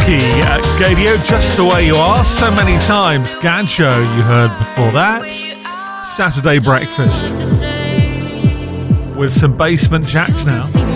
Funky at Gadio, Just the Way You Are. So many times. Gadjo, you heard before that. Saturday Breakfast with some Basement Jacks now.